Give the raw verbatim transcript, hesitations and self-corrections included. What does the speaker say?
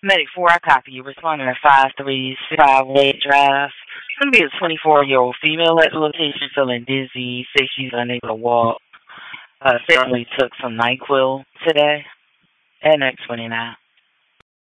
Medic four, I copy you. Responding to five three six five Wade Drive. It's going to be a twenty-four-year-old female at the location feeling dizzy, says she's unable to walk. Uh, certainly took some NyQuil today. And X twenty-nine.